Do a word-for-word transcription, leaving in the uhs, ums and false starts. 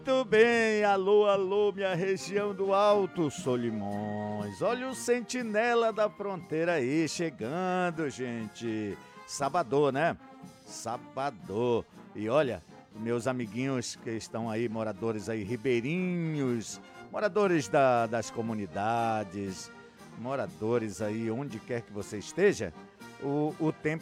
Muito bem, alô, alô, minha região do Alto Solimões. Olha o sentinela da fronteira aí, chegando, gente. Sabadô, né? Sabadô. E olha, meus amiguinhos que estão aí, moradores aí, ribeirinhos, moradores da- das comunidades, moradores aí, onde quer que você esteja, o, o tempo